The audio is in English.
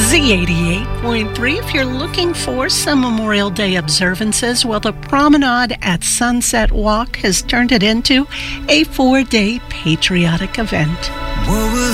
Z88.3. If you're looking for some Memorial Day observances, well, the Promenade at Sunset Walk has turned it into a 4-day patriotic event.